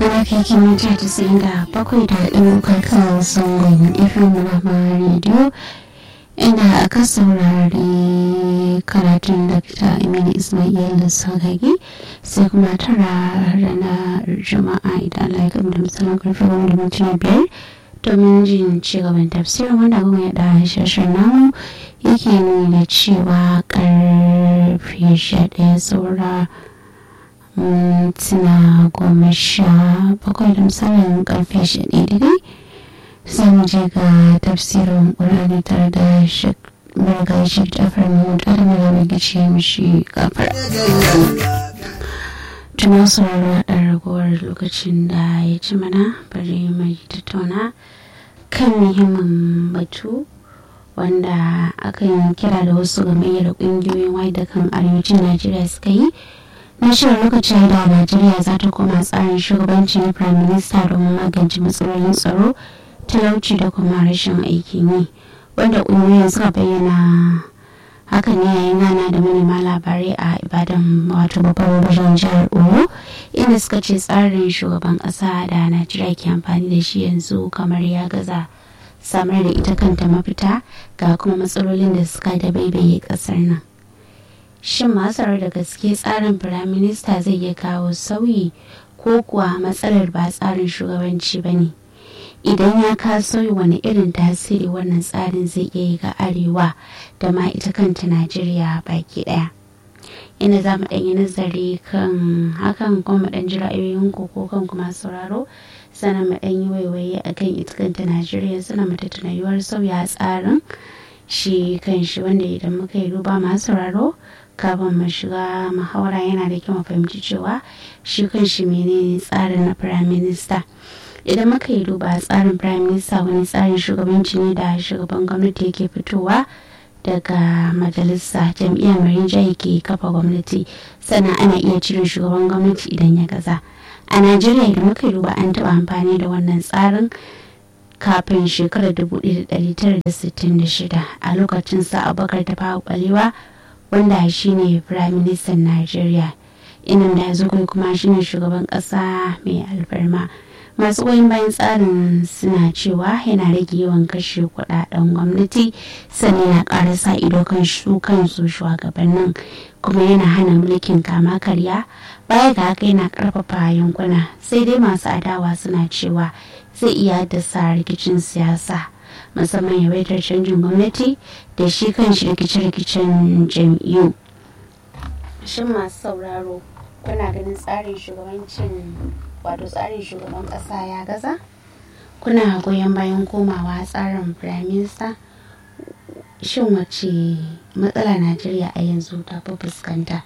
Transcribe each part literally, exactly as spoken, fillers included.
ana kai kimanta tasa'in da bakwai da ɗaukar kan zangon fm na rediyo inda aka saurari karatun dakta Aminu Ismail da Sagagi sai kuma tara ranar jama'a idan Allah ya kamar da misalin karfe wani da mutum biyar domin jin cigaban tafsirin wanda kuma ya da shashen namu yake nuna cewa karfe sha ɗaya saura tuna goma sha bakwai da misalin karfe sha ɗaya daidai sai mu je ga tafsirin ƙur'ani tare da marga shi jafar mahmud adam da mai gice mishi kafar tuna sauraro a ragowar lokacin da ya ci mana bari mai tattauna kan muhimmin batu wanda akan kira da wasu game da ƙungiyoyin wai da kan arewacin najeriya suka yi na shirin lokacin da najeriya za ta koma tsarin shugabanci na prime minister domin magance matsalolin tsaro talauci da kuma rashin aikin yi wanda ƙungiyoyin suka bayyana hakan ne yayin gana da manema labarai a ibadan wato babban birnin jihar oyo inda suka ce tsarin shugaban ƙasa da najeriya ke amfani da shi yanzu kamar ya gaza samar da ita kanta mafita ga kuma matsalolin da suka da baibaye ƙasar nan. Shin masarar da gaske tsarin firaminista zai iya kawo sauyi ko kuwa matsalar ba tsarin shugabanci ba ne? Idan ya ka sauyi wani irin tasiri wannan tsarin zai iya yi ga arewa da ma ita kanta Najeriya baki ɗaya. Ina za mu ɗan yi nazari kan hakan kuma mu ɗan ji ra'ayoyin ko kan kuma sauraro sannan mu ɗan yi waiwaye a kan ita kanta Najeriya sannan mu tattauna yiwuwar sauya tsarin shi kan shi wanda idan muka yi duba masu sauraro kafin mu shiga muhawara yana da kyau mu fahimci cewa shi kan shi menene tsarin na prime minister. Idan muka yi duba tsarin prime minister wani tsarin shugabanci ne da shugaban gwamnati yake fitowa daga majalisa jam'iyyar marinjaye ke kafa gwamnati sannan ana iya cire shugaban gwamnati idan ya gaza. A najeriya idan muka yi duba an taɓa amfani da wannan tsarin kafin shekarar dubu ɗaya da ɗari tara da sittin da shida a lokacin sa abubakar tafawa balewa wanda shine prime minister najeriya inan da ya kuma shine shugaban ƙasa mai alfarma. Masu goyon bayan tsarin suna cewa yana rage yawan kashe kudaden gwamnati sannan yana ƙara sa ido kan su kansu shugabannin kuma yana hana mulkin kama karya baya ga haka yana ƙarfafa yankuna sai dai masu adawa suna cewa zai iya haddasa rikicin siyasa musamman yawaitar canjin gwamnati da shi kan shi rikice-rikicen jam'iyyu. Shin masu sauraro kuna ganin tsarin shugabancin wato tsarin shugaban kasa ya gaza? Kuna goyon bayan komawa tsarin prime minister? Shin wace matsala Najeriya a yanzu ta fi fuskanta?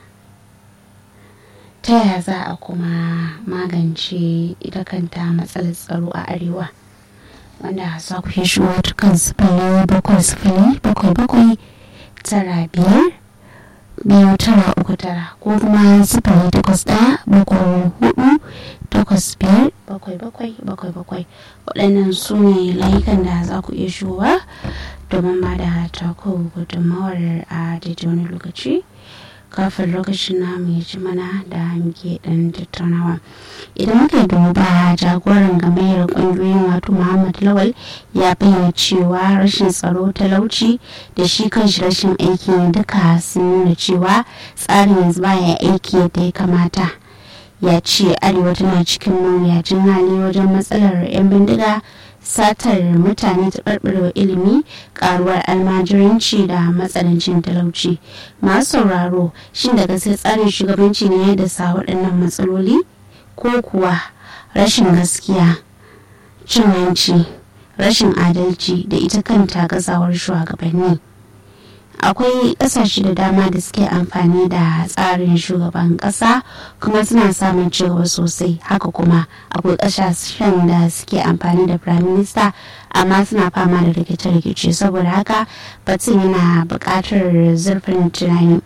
Ta yaya za a kuma magance ita kanta matsalar tsaro a arewa? Wanda za ku yi shi wata kan sifili bakwai sifili bakwai bakwai tara biyar biyu tara uku tara ko kuma sifili takwas ɗaya bakwai hudu takwas biyar bakwai bakwai bakwai bakwai waɗannan su ne layukan da za ku iya shigowa domin ba da tako gudunmawar a daidai wani lokaci kafin lokacin namu ya ci mana da muke ɗan tattaunawa. Idan muka duba jagoran gamayyar ƙungiyoyin wato Muhammad Lawal ya bayyana cewa rashin tsaro talauci da shi kanshi rashin aiki duka sun nuna cewa tsarin yanzu baya aiki yadda ya kamata. Ya ce arewa tana cikin mawuyacin hali wajen matsalar 'yan bindiga satar mutane ta ɓarɓarewa ilimi karuwar almajiranci da matsanancin talauci. Masu sauraro shin daga sai tsarin shugabanci ne da sa waɗannan matsaloli ko kuwa rashin gaskiya cin hanci rashin adalci da ita kanta gazawar shugabanni? Akwai ƙasashe da dama da suke amfani da tsarin shugaban ƙasa kuma suna samun cigaba sosai haka kuma akwai ƙasashen da suke amfani da prime minister amma suna fama da rikice-rikice saboda haka batun yana buƙatar zurfin tunani.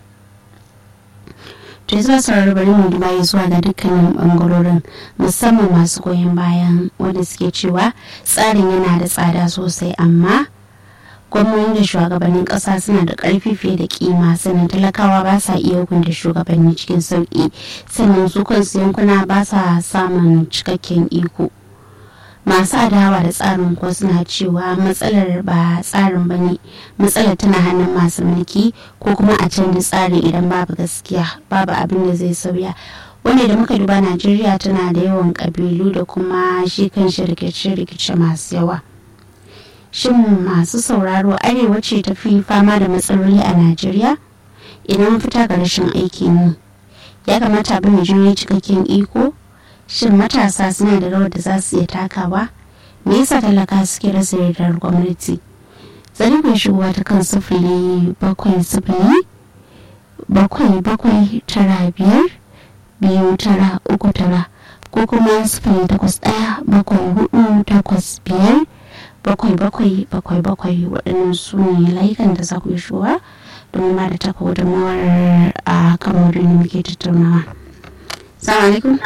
to yanzu sauraro bari mu duba zuwa ga dukkanin bangarorin musamman masu goyon bayan wanda suke cewa tsarin yana da tsada sosai amma gwamnoni da shugabannin ƙasa suna da ƙarfi fiye da kima, sannan talakawa ba sa iya hukunta shugabanni cikin sauƙi, sannan su kansu yankuna ba sa samun cikakken iko. Masu adawa da tsarin ko suna cewa matsalar ba tsarin ba ne, matsalar tana hannun masu mulki, ko kuma a canza tsarin idan babu gaskiya babu abin da zai sauya. Wanda da muka duba, Najeriya tana da yawan ƙabilu da kuma shi kan shi rikice-rikice masu yawa. Shin masu sauraro, arewa ce ta fi fama da matsaloli a Najeriya? Idan fita ga rashin aikin yi, ya kamata abin jini cikakken iko? Shin matasa suna da rawar da za su iya takawa? Me yasa talaka suke rasa yardar gwamnati? Zane mai shigowa ta kan sifili bakwai sifili bakwai bakwai tara biyar biyu tara uku tara, ko kuma sifili takwas ɗaya bakwai hudu takwas biyar bakwai bakwai bakwai bakwai. Waɗannan su ne layukan da za ku yi shigowa domin ma da taka gudunmawar a kan wurin da muke tattaunawa. Salamu alaikum.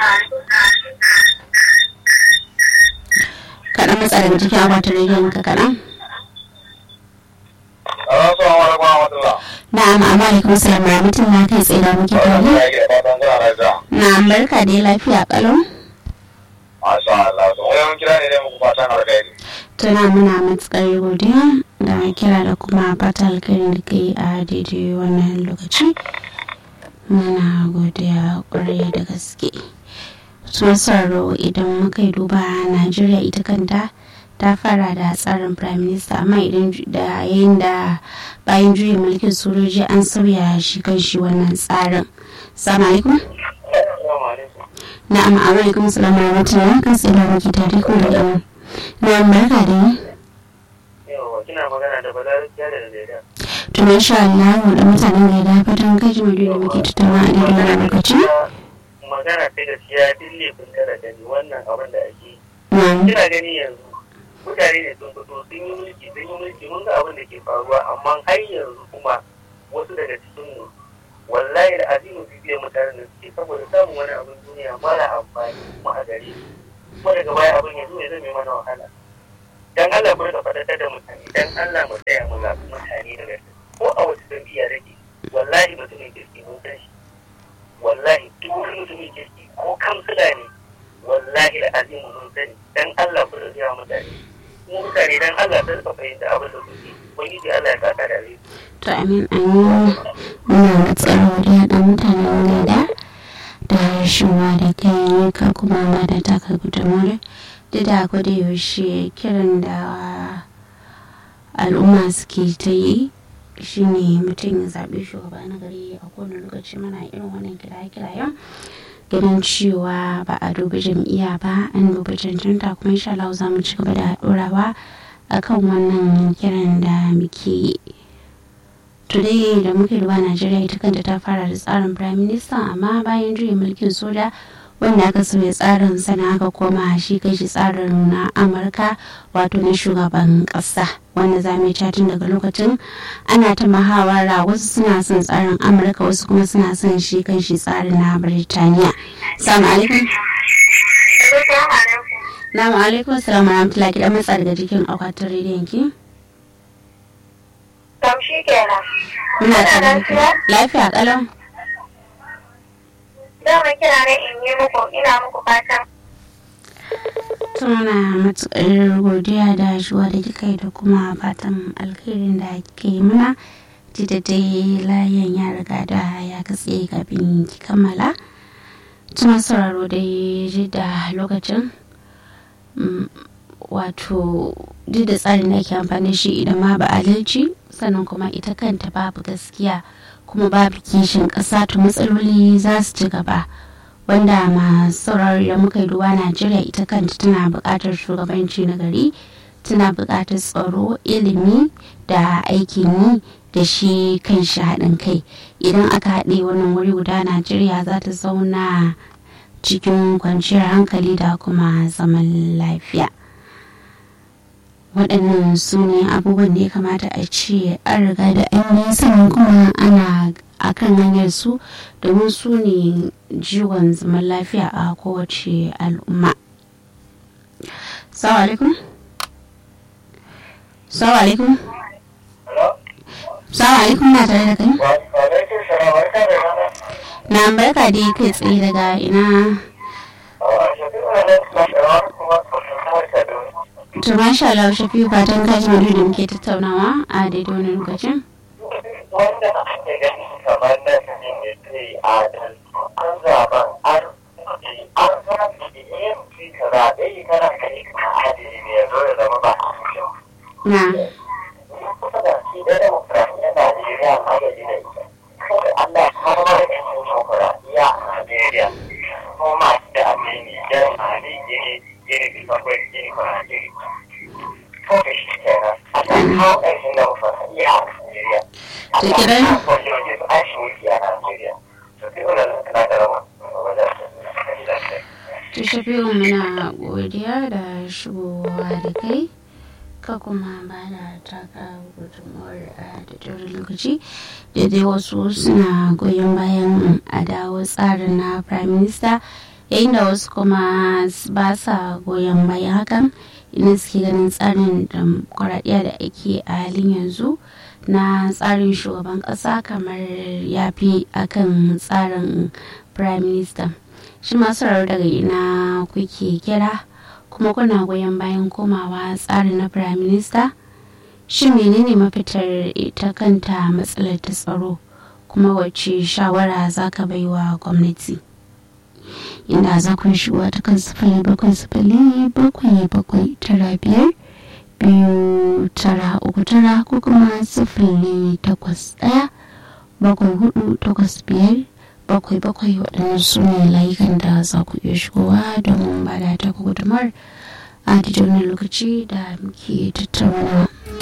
Kaɗan matsa daga cikin akwatin rediyon ka kaɗan. Na'am, amma alaikum salam wa rahmatullah, kai tsaye da muke tare. Na'am, barka dai, lafiya ƙalau. Masha Allah, to wayan kira ne dai muku fatan alkhairi. Tana muna matuƙar godiya da kira da kuma fata alkhairi da kai a daidai wannan lokaci. Muna godiya ƙwarai da gaske. Sosaro, idan muka yi duba, Najeriya ita kanta ta fara da tsarin prime minister, amma idan da yayin da bayan juyin mulkin sojoji an sauya shi kan shi wannan tsarin. Assalamu alaikum. Na'am, alaikum salam wa rahmatullahi, kan sai da muke tare ko da yawa. Na'am, barka da ni. Yawa, kina magana da Balarabiya da Leda. To insha Allah, da mutanen Leda fatan kaji mu da muke tattauna a daidai wannan lokaci. Magana ta gaskiya dille kun kada gani wannan abin da ake. Na'am. Kina gani yanzu mutane ne sun fito sun yi mulki sun yi mulki mun ga abin da ke faruwa, amma har yanzu kuma wasu daga cikin mu wallahi da azimu bibiyar mutanen da suke saboda samun wani abin duniya mara amfani kuma a gare su, kuma daga baya abin ya zo ya zame mana wahala. Dan Allah ku rika faɗaɗar da mutane, dan Allah mu tsaya mu zaɓi mutane daga ko a wasu jam'iyya rage, wallahi mutumin kirki mun san shi, wallahi duk wani mutumin kirki ko kansila ne, wallahi da azimu mun sani. Dan Allah ku rika mutane, mu mutane dan Allah sai ka fahimta abin da kuke, ubangiji Allah ya kaka da rai. To amin amin, muna da tsaro da yaɗa mutanen Leda da shiwa da kai ka kuma ma da taka gudunmawar duk da akwai da yaushe kiran da al'umma suke ta yi shine mutum ya zaɓi shugaba na gari. A kowane lokaci mana irin wannan kiraye-kirayen ganin cewa ba a dubi jam'iyya ba, an dubi cancanta, kuma insha Allah za mu ci gaba da ɗorawa akan wannan kiran da muke yi. Today da muke duba, Najeriya ita kanta ta fara da tsarin prime minister, amma bayan juyin mulkin soja wanda aka sauya tsarin sana aka koma shi kai shi tsarin na Amurka, wato na shugaban ƙasa, wanda za mu tun daga lokacin ana ta muhawara, wasu suna son tsarin Amurka, wasu kuma suna son shi kan shi tsarin na Birtaniya. Assalamu alaikum. Assalamu alaikum. Assalamu rahmatullahi. Kidan matsa daga cikin akwatin rediyon ki. Kamshi kenan. Muna tare da lafiya kalau. Dama kira ne in yi muku, ina muku fatan. Muna matuƙar godiya da shuwa da kika yi da kuma fatan alkhairin da kika yi mana. Ji da dai layin ya riga da ya katse kafin ki kammala. Tuna sauraro dai ji da lokacin wato duk da tsarin da ake amfani shi idan ma ba adalci, sannan kuma ita kanta babu gaskiya kuma babu kishin ƙasa, to matsaloli za su ci gaba. Wanda masu saurari da muka yi duba, Najeriya ita kanta tana buƙatar shugabanci na gari, tana buƙatar tsaro, ilimi da aikin yi da shi kan shi haɗin kai. Idan aka haɗe wannan wuri guda, Najeriya za ta zauna cikin kwanciyar hankali da kuma zaman lafiya. Waɗannan su ne abubuwan da ya kamata a ce an riga da an yi, sannan kuma ana akan hanyar su, domin su ne jiwon zaman lafiya a kowace al'umma. Assalamu alaikum. Assalamu alaikum. Salamu alaikum na tare da kai. Wa alaikum salam, barka da rana. Na barka dai kai tsaye daga ina. A shafi wannan masharar kuma fasahar Kaduna. To masha Allah Shafi'u fatan ka ji maudu'in da muke tattaunawa a daidai wani lokacin. Wanda ake gani kamar na sanin da zai adal an zaɓa an an zaɓi da yin fi ka zaɓe kana kai ka adali ne ya zo ya zama ba a cikin. Na. Kusa da shi da demokrasiyyar Najeriya a gaji da ita. Kawai Allah ya kawo da ƴan demokrasiyya a Najeriya. Kuma masu da addini jan hali gini gini bisa kwai gini kwana gini. Kawai shi kenan. Allah ya kawo ƙarshen demokrasiyya a Najeriya. To kiran. To Shafi'u muna godiya da shigowa da kai. Ka kuma ba da taka gudunmuwar a daidai lokaci daidai wasu suna goyon bayan a dawo tsarin na prime minister yayin da wasu kuma ba sa goyon bayan hakan ina suke ganin tsarin demokuraɗiyya da ake a halin yanzu na tsarin shugaban ƙasa kamar ya fi akan tsarin prime minister. Shi masu daga ina kuke kira kuma kuna goyon bayan komawa tsarin na prime minister? Shin menene mafitar ita kanta matsalar ta tsaro kuma wacce shawara za ka bai wa gwamnati? Inda za ku shigo ta kan sifili bakwai sifili bakwai bakwai tara biyar biyu tara uku tara ko kuma sifili takwas ɗaya bakwai hudu takwas biyar bakwai bakwai waɗannan su ne layukan da za ku iya shigowa domin ba da ta gudumar a daidai lokaci da muke tattaunawa.